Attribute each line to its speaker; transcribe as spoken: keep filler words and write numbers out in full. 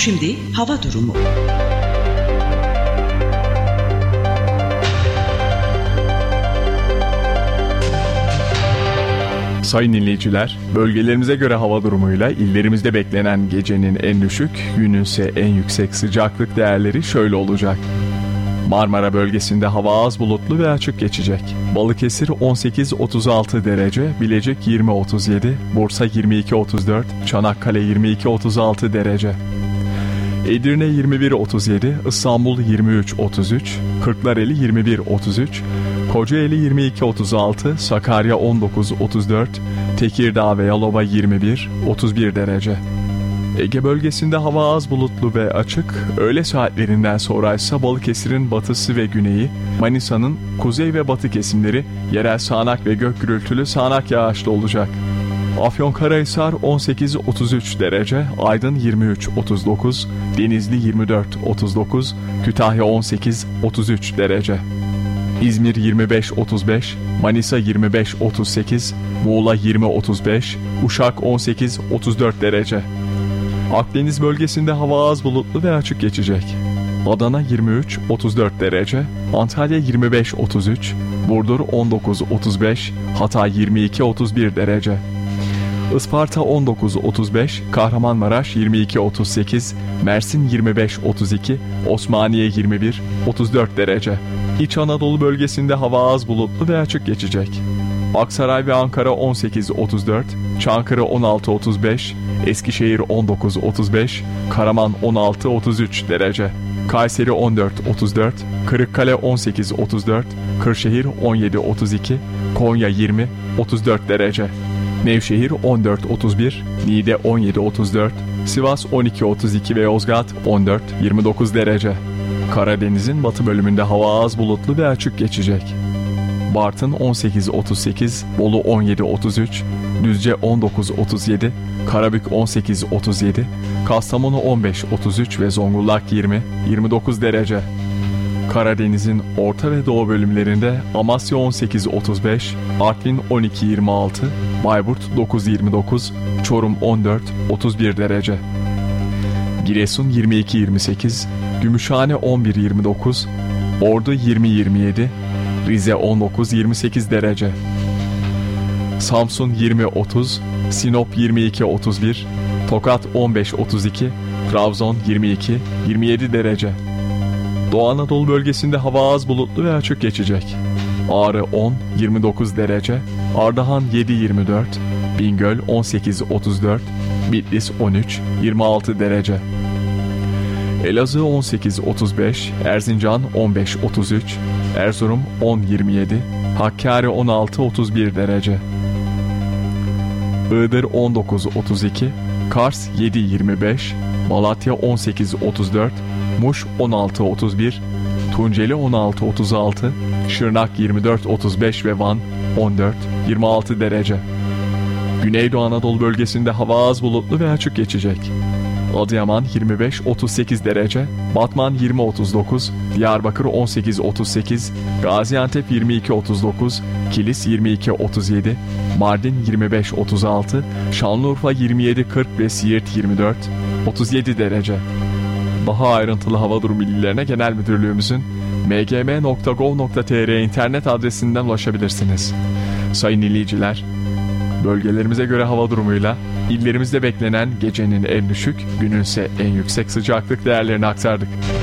Speaker 1: Şimdi hava durumu.
Speaker 2: Sayın dinleyiciler, bölgelerimize göre hava durumuyla illerimizde beklenen gecenin en düşük, günün ise en yüksek sıcaklık değerleri şöyle olacak. Marmara bölgesinde hava az bulutlu ve açık geçecek. Balıkesir on sekiz otuz altı derece, Bilecik yirmi otuz yedi, Bursa yirmi iki otuz dört, Çanakkale yirmi iki otuz altı derece. Edirne yirmi bir otuz yedi, İstanbul yirmi üç otuz üç, Kırklareli yirmi bir otuz üç, Kocaeli yirmi iki otuz altı, Sakarya on dokuz otuz dört, Tekirdağ ve Yalova yirmi bir otuz bir derece. Ege bölgesinde hava az bulutlu ve açık, öğle saatlerinden sonra ise Balıkesir'in batısı ve güneyi, Manisa'nın kuzey ve batı kesimleri yerel sağanak ve gök gürültülü sağanak yağışlı olacak. Afyonkarahisar on sekiz otuz üç derece, Aydın yirmi üç otuz dokuz, Denizli yirmi dört otuz dokuz, Kütahya on sekiz otuz üç derece. İzmir yirmi beş otuz beş, Manisa yirmi beş otuz sekiz, Muğla yirmi otuz beş, Uşak on sekiz otuz dört derece. Akdeniz bölgesinde hava az bulutlu ve açık geçecek. Adana yirmi üç otuz dört derece, Antalya yirmi beş otuz üç, Burdur on dokuz otuz beş, Hatay yirmi iki otuz bir derece. Isparta on dokuz otuz beş, Kahramanmaraş yirmi iki otuz sekiz, Mersin yirmi beş otuz iki, Osmaniye yirmi bir otuz dört derece. İç Anadolu bölgesinde hava az bulutlu ve açık geçecek. Aksaray ve Ankara on sekiz otuz dört, Çankırı on altı otuz beş, Eskişehir on dokuz otuz beş, Karaman on altı otuz üç derece. Kayseri on dört otuz dört, Kırıkkale on sekiz otuz dört, Kırşehir on yedi otuz iki, Konya yirmi otuz dört derece. Nevşehir on dört otuz bir, Niğde on yedi otuz dört, Sivas on iki otuz iki ve Yozgat on dört yirmi dokuz derece. Karadeniz'in batı bölümünde hava az bulutlu ve açık geçecek. Bartın on sekiz otuz sekiz, Bolu on yedi otuz üç, Düzce on dokuz otuz yedi, Karabük on sekiz otuz yedi, Kastamonu on beş otuz üç ve Zonguldak yirmi yirmi dokuz derece. Karadeniz'in orta ve doğu bölümlerinde Amasya on sekiz otuz beş, Artvin on iki yirmi altı, Bayburt dokuz yirmi dokuz, Çorum on dört otuz bir derece. Giresun yirmi iki yirmi sekiz, Gümüşhane on bir yirmi dokuz, Ordu yirmi yirmi yedi, Rize on dokuz yirmi sekiz derece. Samsun yirmi otuz, Sinop yirmi iki otuz bir, Tokat on beş otuz iki, Trabzon yirmi iki yirmi yedi derece. Doğu Anadolu bölgesinde hava az bulutlu ve açık geçecek. Ağrı on yirmi dokuz derece, Ardahan yedi yirmi dört, Bingöl on sekiz otuz dört, Bitlis on üç yirmi altı derece. Elazığ on sekiz otuz beş, Erzincan on beş otuz üç, Erzurum on yirmi yedi, Hakkari on altı otuz bir derece. Iğdır on dokuz otuz iki, Kars yedi yirmi beş, Malatya on sekiz otuz dört, Muş on altı otuz bir, Tunceli on altı otuz altı, Şırnak yirmi dört otuz beş ve Van on dört yirmi altı derece. Güneydoğu Anadolu bölgesinde hava az bulutlu ve açık geçecek. Adıyaman yirmi beş otuz sekiz derece, Batman yirmi otuz dokuz, Diyarbakır on sekiz otuz sekiz, Gaziantep yirmi iki otuz dokuz, Kilis yirmi iki otuz yedi, Mardin yirmi beş otuz altı, Şanlıurfa yirmi yedi kırk ve Siirt yirmi dört otuz yedi derece. Daha ayrıntılı hava durumu bilgilerine Genel Müdürlüğümüzün m g m nokta gov nokta t r internet adresinden ulaşabilirsiniz. Sayın dinleyiciler, bölgelerimize göre hava durumuyla illerimizde beklenen gecenin en düşük, günün ise en yüksek sıcaklık değerlerini aktardık.